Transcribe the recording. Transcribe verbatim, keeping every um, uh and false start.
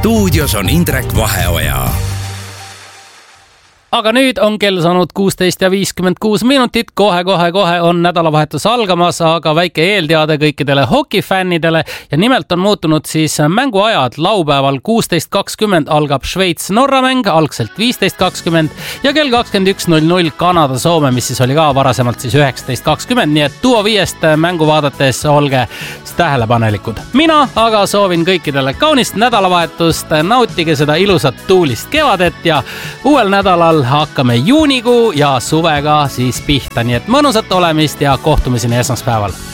stuudios on Indrek Vaheoja. Aga nüüd on kell saanud kuusteist ja viiskümmend kuus minutit, kohe-kohe-kohe on nädalavahetus algamas, aga väike eelteade kõikidele hokifännidele ja nimelt on muutunud siis mänguajad. Laupäeval kuusteist kakskümmend algab Šveits-Norra mäng, algselt viisteist kakskümmend ja kell kakskümmend üks null null Kanada-Soome, mis siis oli ka varasemalt siis üheksateist kakskümmend, nii et Duo viiest mängu vaadates olge tähelepanelikud. Mina aga soovin kõikidele kaunist nädalavahetust, nautige seda ilusat tuulist kevadet ja uuel nädalal hakkame juunikuu ja suvega siis pihta, nii et mõnusat olemist ja kohtumiseni esmaspäeval.